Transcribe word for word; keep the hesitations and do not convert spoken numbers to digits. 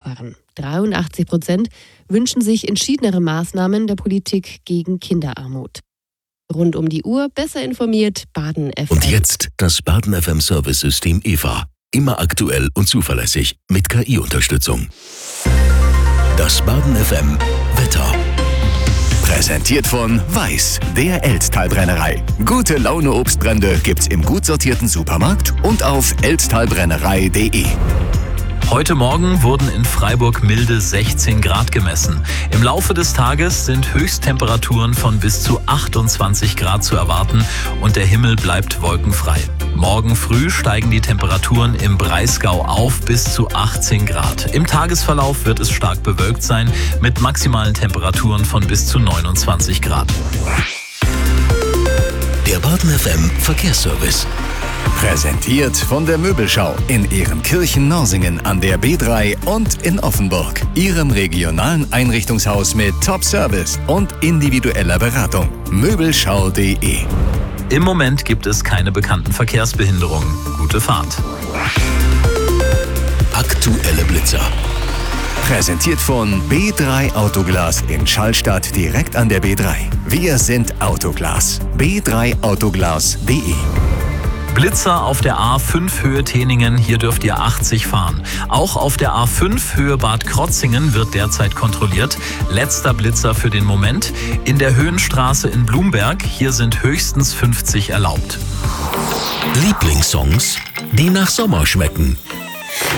Nachbarn. dreiundachtzig Prozent wünschen sich entschiedenere Maßnahmen der Politik gegen Kinderarmut. Rund um die Uhr besser informiert Baden F M. Und jetzt das Baden F M Service-System E V A. Immer aktuell und zuverlässig mit K I-Unterstützung. Das Baden F M Wetter. Präsentiert von Weiß, der Elztal-Brennerei. Gute Laune Obstbrände gibt's im gut sortierten Supermarkt und auf elztalbrennerei punkt de. Heute Morgen wurden in Freiburg milde sechzehn Grad gemessen. Im Laufe des Tages sind Höchsttemperaturen von bis zu achtundzwanzig Grad zu erwarten und der Himmel bleibt wolkenfrei. Morgen früh steigen die Temperaturen im Breisgau auf bis zu achtzehn Grad. Im Tagesverlauf wird es stark bewölkt sein mit maximalen Temperaturen von bis zu neunundzwanzig Grad. Der Baden F M Verkehrsservice. Präsentiert von der Möbelschau in Ehrenkirchen-Norsingen an der B drei und in Offenburg. Ihrem regionalen Einrichtungshaus mit Top-Service und individueller Beratung. Möbelschau punkt de. Im Moment gibt es keine bekannten Verkehrsbehinderungen. Gute Fahrt. Aktuelle Blitzer. Präsentiert von B drei Autoglas in Schallstadt direkt an der B drei. Wir sind Autoglas. b drei autoglas punkt de. Blitzer auf der A fünf Höhe Teningen, hier dürft ihr achtzig fahren. Auch auf der A fünf Höhe Bad Krotzingen wird derzeit kontrolliert. Letzter Blitzer für den Moment. In der Höhenstraße in Blumberg, hier sind höchstens fünfzig erlaubt. Lieblingssongs, die nach Sommer schmecken.